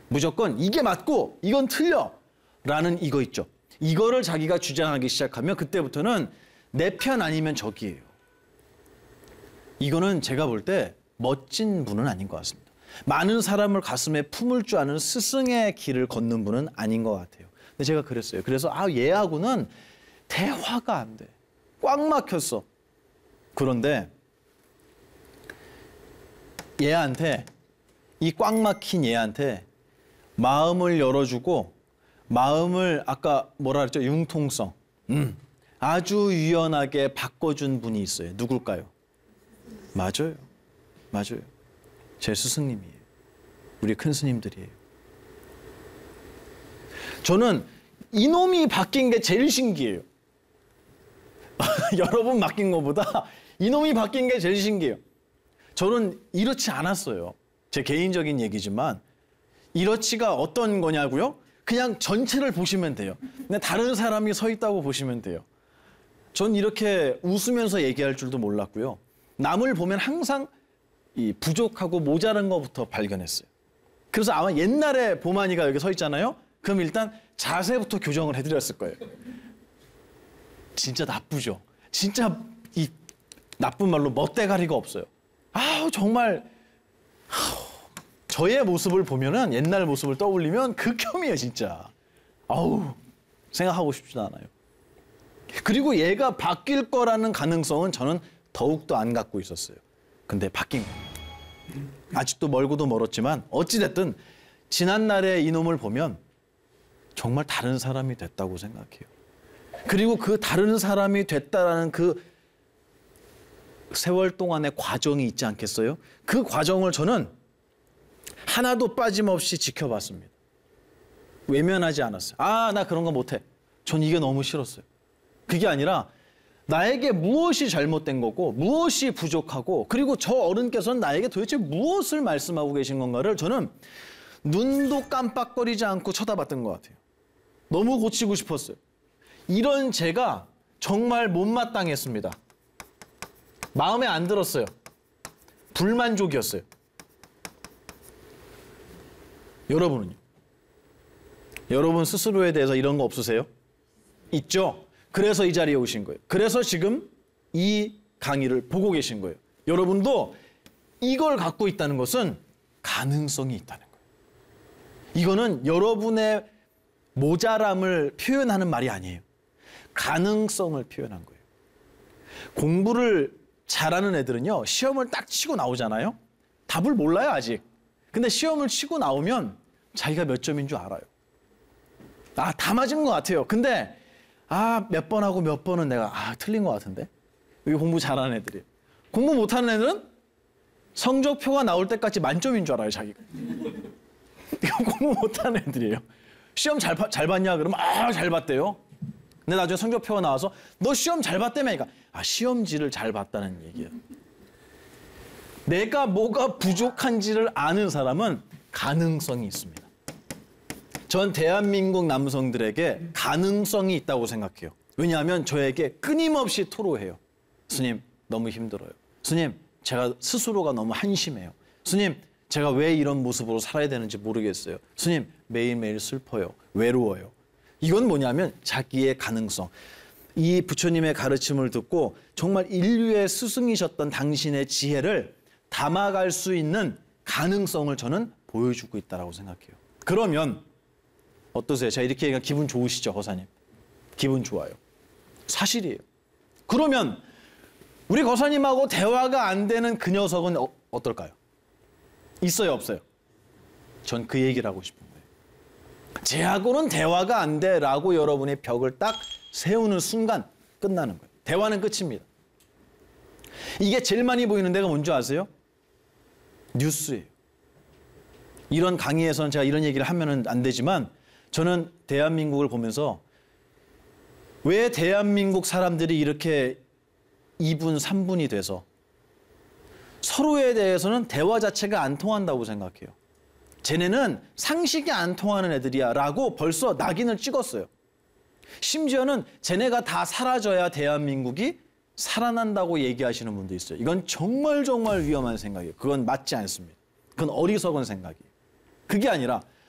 무조건 이게 맞고 이건 틀려 라는 이거 있죠. 이거를 자기가 주장하기 시작하면 그때부터는 내 편 아니면 적이에요. 이거는 제가 볼 때 멋진 분은 아닌 것 같습니다. 많은 사람을 가슴에 품을 줄 아는 스승의 길을 걷는 분은 아닌 것 같아요. 근데 제가 그랬어요. 그래서 얘하고는 대화가 안 돼. 꽉 막혔어. 그런데 얘한테, 이 꽉 막힌 얘한테 마음을 열어주고 마음을 아까 뭐라 그랬죠? 융통성. 아주 유연하게 바꿔준 분이 있어요. 누굴까요? 맞아요. 맞아요. 제 스승님이에요. 우리 큰 스님들이에요. 저는 이놈이 바뀐 게 제일 신기해요. 여러분 바뀐 것보다 이놈이 바뀐 게 제일 신기해요. 저는 이렇지 않았어요. 제 개인적인 얘기지만 이렇지가 어떤 거냐고요? 그냥 전체를 보시면 돼요. 근데 다른 사람이 서 있다고 보시면 돼요. 전 이렇게 웃으면서 얘기할 줄도 몰랐고요. 남을 보면 항상 이 부족하고 모자란 것부터 발견했어요. 그래서 아마 옛날에 보만이가 여기 서 있잖아요. 그럼 일단 자세부터 교정을 해드렸을 거예요. 진짜 나쁘죠. 진짜 이 나쁜 말로 멋대가리가 없어요. 정말 저의 모습을 보면은 옛날 모습을 떠올리면 극혐이에요, 진짜. 생각하고 싶지도 않아요. 그리고 얘가 바뀔 거라는 가능성은 저는 더욱더 안 갖고 있었어요. 근데 바뀐 거예요. 아직도 멀고도 멀었지만 어찌됐든 지난날의 이놈을 보면 정말 다른 사람이 됐다고 생각해요. 그리고 그 다른 사람이 됐다라는 그 세월 동안의 과정이 있지 않겠어요? 그 과정을 저는 하나도 빠짐없이 지켜봤습니다. 외면하지 않았어요. 나 그런 거 못해. 전 이게 너무 싫었어요. 그게 아니라 나에게 무엇이 잘못된 거고 무엇이 부족하고 그리고 저 어른께서는 나에게 도대체 무엇을 말씀하고 계신 건가를 저는 눈도 깜빡거리지 않고 쳐다봤던 것 같아요. 너무 고치고 싶었어요. 이런 제가 정말 못마땅했습니다. 마음에 안 들었어요. 불만족이었어요. 여러분은요? 여러분 스스로에 대해서 이런 거 없으세요? 있죠? 그래서 이 자리에 오신 거예요. 그래서 지금 이 강의를 보고 계신 거예요. 여러분도 이걸 갖고 있다는 것은 가능성이 있다는 거예요. 이거는 여러분의 모자람을 표현하는 말이 아니에요. 가능성을 표현한 거예요. 공부를 잘하는 애들은요, 시험을 딱 치고 나오잖아요. 답을 몰라요, 아직. 근데 시험을 치고 나오면 자기가 몇 점인 줄 알아요. 다 맞은 것 같아요. 근데 몇 번 하고 몇 번은 내가 틀린 것 같은데? 이게 공부 잘하는 애들이에요. 공부 못하는 애들은 성적표가 나올 때까지 만점인 줄 알아요, 자기가. 이거 공부 못하는 애들이에요. 시험 잘 봤냐? 그러면 잘 봤대요. 근데 나중에 성적표가 나와서 너 시험 잘 봤다며? 그러니까 시험지를 잘 봤다는 얘기예요. 내가 뭐가 부족한지를 아는 사람은 가능성이 있습니다. 전 대한민국 남성들에게 가능성이 있다고 생각해요. 왜냐하면 저에게 끊임없이 토로해요. 스님, 너무 힘들어요. 스님, 제가 스스로가 너무 한심해요. 스님, 제가 왜 이런 모습으로 살아야 되는지 모르겠어요. 스님, 매일매일 슬퍼요. 외로워요. 이건 뭐냐면 자기의 가능성. 이 부처님의 가르침을 듣고 정말 인류의 스승이셨던 당신의 지혜를 담아갈 수 있는 가능성을 저는 보여주고 있다고 생각해요. 그러면 어떠세요? 제가 이렇게 얘기하면 기분 좋으시죠, 거사님? 기분 좋아요. 사실이에요. 그러면 우리 거사님하고 대화가 안 되는 그 녀석은 어떨까요? 있어요, 없어요? 전 그 얘기를 하고 싶은 거예요. 쟤하고는 대화가 안 돼라고 여러분의 벽을 딱 세우는 순간 끝나는 거예요. 대화는 끝입니다. 이게 제일 많이 보이는 데가 뭔지 아세요? 뉴스예요. 이런 강의에서는 제가 이런 얘기를 하면 안 되지만 저는 대한민국을 보면서 왜 대한민국 사람들이 이렇게 2분, 3분이 돼서 서로에 대해서는 대화 자체가 안 통한다고 생각해요. 쟤네는 상식이 안 통하는 애들이야 라고 벌써 낙인을 찍었어요. 심지어는 쟤네가 다 사라져야 대한민국이 살아난다고 얘기하시는 분도 있어요. 이건 정말 정말 위험한 생각이에요. 그건 맞지 않습니다. 그건 어리석은 생각이에요. 그게 아니라